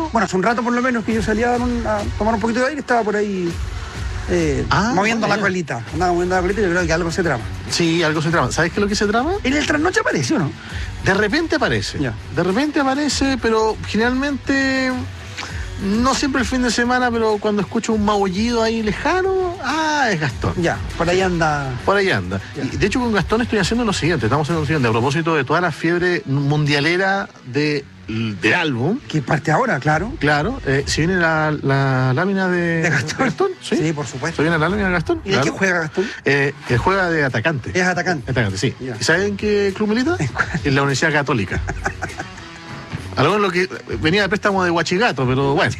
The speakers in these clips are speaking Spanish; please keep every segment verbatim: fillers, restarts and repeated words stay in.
Bueno, hace un rato por lo menos que yo salía a, dar un- a tomar un poquito de aire, estaba por ahí eh, Ah, moviendo bueno. la colita. Andaba moviendo la colita y yo creo que algo se trama. Sí, algo se trama. ¿Sabes qué es lo que se trama? En el trasnoche apareció, ¿no? De repente aparece. Ya. De repente aparece, pero generalmente no siempre el fin de semana, pero cuando escucho un maullido ahí lejano, ah, es Gastón. Ya, por ahí anda. Por ahí anda. Ya. Y de hecho con Gastón estoy haciendo lo siguiente, estamos haciendo lo siguiente, a propósito de toda la fiebre mundialera de, del álbum, Que parte ahora, claro. claro, eh, si viene la, la lámina de, ¿De Gastón? ¿sí? Sí, por supuesto. ¿Se viene la lámina de Gastón? ¿Y de Claro. qué juega Gastón? Eh, él juega de atacante. Es atacante. Atacante, sí. Ya. ¿Y saben qué club milita? En la Universidad Católica. A lo mejor lo que venía de préstamo de Huachigato, pero bueno,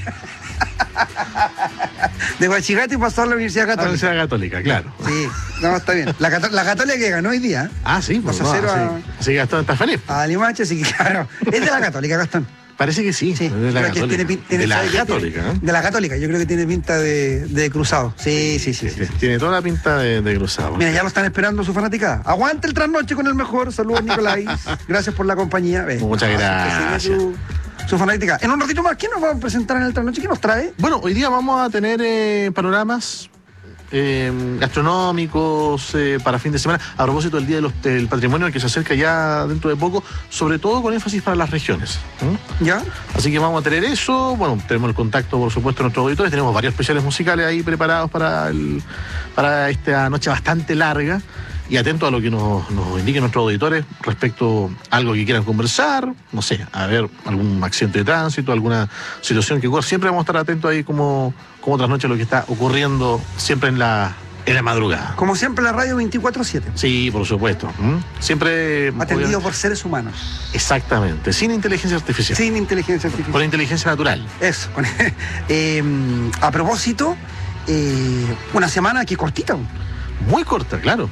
De Guachigate y pasó a la Universidad a la Católica. Universidad Católica, claro. Sí, no, está bien. La, Cato- la Católica que ganó hoy día, ¿eh? Ah, sí, pues, dos a no, cero así, así que Gastón está feliz. a Limache, así que claro. Es de la Católica, Gastón. Parece que sí, Sí, es de la creo que Católica. tiene pin- tiene- de la ¿sabe qué? Católica, Tiene- ¿eh? De la Católica, yo creo que tiene pinta de, de cruzado. Sí, sí, sí. sí, sí. Tiene toda la pinta de, de cruzado. Mira, ya lo están esperando su fanática. Aguante el trasnoche con el mejor. Saludos, Nicolai. Gracias por la compañía. Ven. Muchas Así que gracias. sigue Su, su fanática. En un ratito más, ¿quién nos va a presentar en el trasnoche? ¿Quién nos trae? Bueno, hoy día vamos a tener eh, panoramas eh, gastronómicos eh, para fin de semana, a propósito del Día de los- del Patrimonio que se acerca ya dentro de poco, sobre todo con énfasis para las regiones. ¿Mm? ¿Ya? Así que vamos a tener eso, bueno, tenemos el contacto por supuesto de nuestros auditores, tenemos varios especiales musicales ahí preparados para, el, para esta noche bastante larga. Y atento a lo que nos, nos indiquen nuestros auditores respecto a algo que quieran conversar, no sé, a ver, algún accidente de tránsito, alguna situación que ocurra. Siempre vamos a estar atentos ahí como, como otras noches a lo que está ocurriendo siempre en la, en la madrugada. Como siempre, la radio veinticuatro siete. Sí, por supuesto. ¿Mm? Siempre... Atendido obviamente- por seres humanos. Exactamente, sin inteligencia artificial. Sin inteligencia Con artificial. inteligencia natural. Eso. con- Eh, a propósito, eh, una semana que cortita. Muy corta, claro.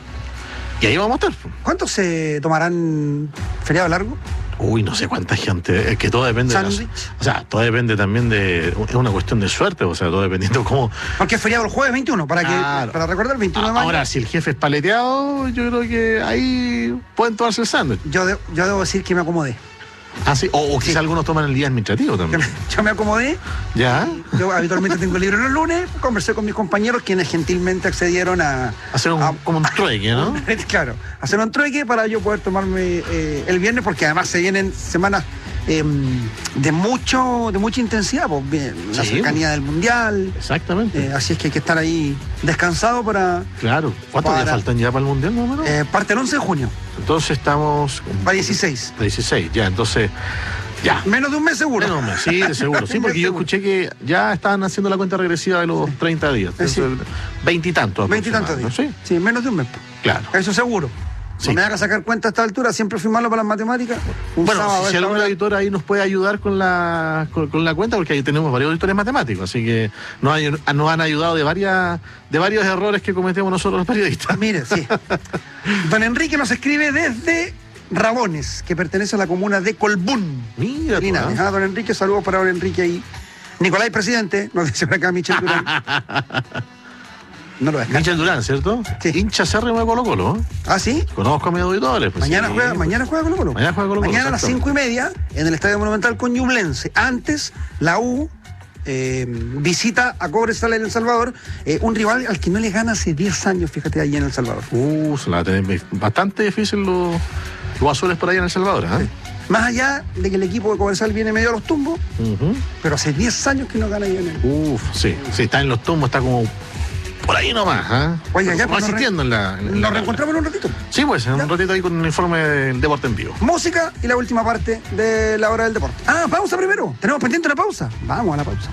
Y ahí vamos a estar. ¿Cuántos se tomarán feriado largo? Uy, no sé cuánta gente. Es que todo depende de la- Sándwich. O sea, todo depende también de. Es una cuestión de suerte, o sea, todo dependiendo cómo. Porque es feriado el jueves veintiuno, para, Claro. que, para recordar el veintiuno de mayo. Ahora, si el jefe es paleteado, yo creo que ahí pueden tomarse el sándwich. Yo, de- yo debo decir que me acomodé. Ah, sí. O, o quizá Sí. algunos toman el día administrativo Yo también. me, yo me acomodé. ¿Ya? Yo habitualmente tengo libre los lunes. Conversé con mis compañeros, quienes gentilmente accedieron a... Hacer un, a- como un trueque, ¿no? Claro, hacer un trueque para yo poder tomarme eh, el viernes, porque además se vienen semanas eh, de mucho de mucha intensidad, pues, bien, la Sí. cercanía del Mundial, Exactamente. eh, así es que hay que estar ahí descansado para... Claro. ¿Cuántos días para- faltan ya para el mundial, más o menos? eh, parte el once de junio, Entonces estamos. para dieciséis. dieciséis, ya, entonces. Ya. Menos de un mes seguro. Menos mal, sí, de seguro. Sí, porque yo escuché que ya estaban haciendo la cuenta regresiva de los treinta días. Eh, sí. Veintitantos. Veintitantos días. Sí, Sí, menos de un mes. claro. Eso seguro. Sí. No me haga sacar cuenta a esta altura, siempre fui malo para las matemáticas. Un Bueno, sábado a si, si esta algún hora- auditor ahí nos puede ayudar con la, con, con la cuenta, porque ahí tenemos varios auditores matemáticos, así que nos, hay- nos han ayudado de varias de varios errores que cometemos nosotros los periodistas. Mire, sí. Don Enrique nos escribe desde Rabones, que pertenece a la comuna de Colbún. Mira, tú, Linares. ¿eh? Ah, don Enrique, saludos para don Enrique ahí. Nicolai, presidente, nos dice por acá Michel Durán. No lo descarto. Michel Durán, ¿cierto? Sí. Hincha acérrimo de Colo Colo. ¿eh? Ah, ¿sí? Conozco a mis auditores. pues, Mañana sí. juega, mañana juega Colo Colo. Mañana juega Colo Colo, Mañana a las exacto. cinco y media en el Estadio Monumental con Ñublense. Antes, la U eh, visita a Cobresal en El Salvador, eh, un rival al que no le gana hace diez años, fíjate, ahí en El Salvador. Uh, se la va a tener bastante difícil los, los azules por ahí en El Salvador. ¿eh? Más allá de que el equipo de Cobresal viene medio a los tumbos, Ujú. pero hace diez años que no gana ahí en el... Uf, sí, sí, está en los tumbos, está como por ahí nomás, ¿ah? Oiga, ya, Pero pues, nos asistiendo en la, en la Nos tabla. reencontramos en un ratito. Sí, pues, en Ya. un ratito ahí con un informe del deporte en vivo. Música y la última parte de la hora del deporte. Ah, pausa primero. Tenemos pendiente una pausa. Vamos a la pausa.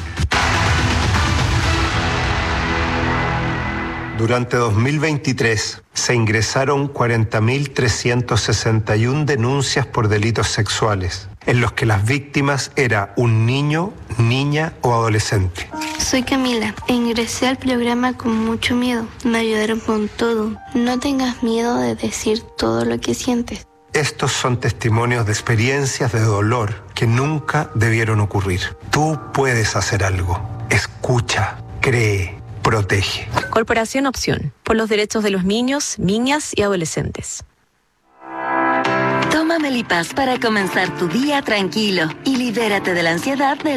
Durante dos mil veintitrés se ingresaron cuarenta mil trescientas sesenta y una denuncias por delitos sexuales, en los que las víctimas era un niño, niña o adolescente. Soy Camila e ingresé al programa con mucho miedo. Me ayudaron con todo. No tengas miedo de decir todo lo que sientes. Estos son testimonios de experiencias de dolor que nunca debieron ocurrir. Tú puedes hacer algo. Escucha, cree, protege. Corporación Opción, por los derechos de los niños, niñas y adolescentes. Toma Melipaz para comenzar tu día tranquilo y libérate de la ansiedad del